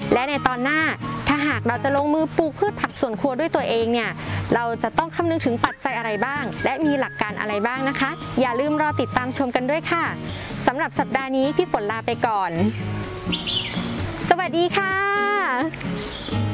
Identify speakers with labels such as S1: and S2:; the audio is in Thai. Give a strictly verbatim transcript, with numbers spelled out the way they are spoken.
S1: และในตอนหน้าถ้าหากเราจะลงมือปลูกพืชผักสวนครัวด้วยตัวเองเนี่ยเราจะต้องคำนึงถึงปัจจัยอะไรบ้างและมีหลักการอะไรบ้างนะคะอย่าลืมรอติดตามชมกันด้วยค่ะสำหรับสัปดาห์นี้พี่ฝนลาไปก่อนสวัสดีค่ะ